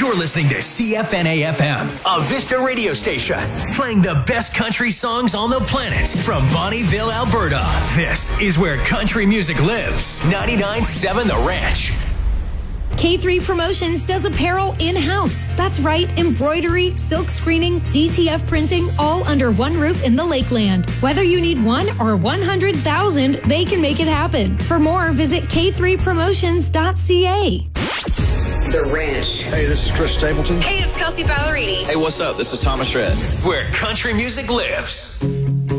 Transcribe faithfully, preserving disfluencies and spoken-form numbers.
You're listening to C F N A F M, a Vista radio station, playing the best country songs on the planet from Bonnieville, Alberta. This is where country music lives. ninety-nine point seven The Ranch. K three Promotions does apparel in-house. That's right, embroidery, silk screening, D T F printing, all under one roof in the Lakeland. Whether you need one or one hundred thousand, they can make it happen. For more, visit k three promotions dot c a. The Ranch. Hey, this is Chris Stapleton. Hey, it's Kelsey Ballerini. Hey, what's up? This is Thomas Rhett. Where country music lives.